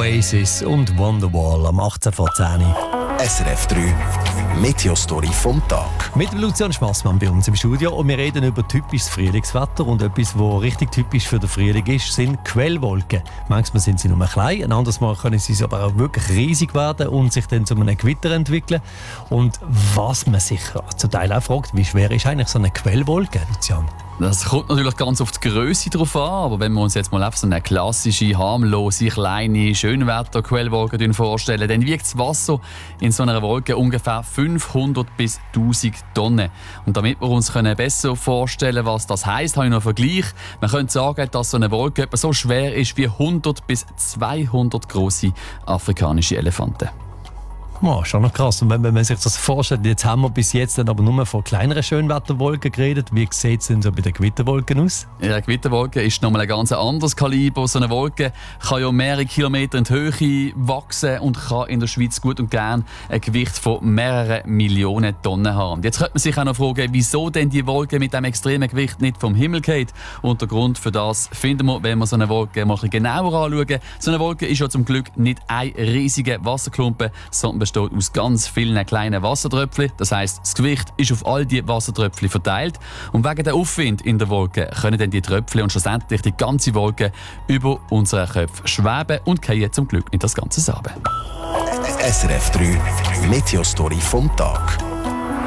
Oasis und Wonderwall am 18 vor 10 Uhr. SRF 3 Meteostory vom Tag. Mit dem Lucian Schmassmann bei uns im Studio und wir reden über typisches Frühlingswetter und etwas, was richtig typisch für den Frühling ist, sind Quellwolken. Manchmal sind sie nur klein, ein anderes Mal können sie aber auch wirklich riesig werden und sich dann zu einem Gewitter entwickeln. Und was man sich zum Teil auch fragt, wie schwer ist eigentlich so eine Quellwolke, Lucian? Das kommt natürlich ganz auf die Grösse drauf an, aber wenn wir uns jetzt mal auf so eine klassische, harmlose, kleine Schönwetterquellwolke vorstellen, dann wiegt das Wasser in so einer Wolke ungefähr 500 bis 1000 Tonnen. Und damit wir uns besser vorstellen, was das heisst, habe ich noch einen Vergleich. Man könnte sagen, dass so eine Wolke etwa so schwer ist wie 100 bis 200 grosse afrikanische Elefanten. Oh, schon noch krass. Und wenn man sich das vorstellt, jetzt haben wir bis jetzt dann aber nur von kleineren Schönwetterwolken geredet. Wie sieht es denn so bei den Gewitterwolken aus? Ja, eine Gewitterwolke ist nochmal ein ganz anderes Kaliber. So eine Wolke kann ja mehrere Kilometer in die Höhe wachsen und kann in der Schweiz gut und gern ein Gewicht von mehreren Millionen Tonnen haben. Jetzt könnte man sich auch noch fragen, wieso denn die Wolke mit diesem extremen Gewicht nicht vom Himmel geht. Und der Grund für das finden wir, wenn wir so eine Wolke mal ein bisschen genauer anschauen. So eine Wolke ist ja zum Glück nicht ein riesiger Wasserklumpen, sondern besteht aus ganz vielen kleinen Wassertröpfchen. Das heisst, das Gewicht ist auf all die Wassertröpfchen verteilt. Und wegen der Aufwind in der Wolke können dann die Tröpfchen und schlussendlich die ganze Wolke über unseren Köpfen schweben und fallen zum Glück nicht das Ganze runter. SRF 3 Meteostory vom Tag.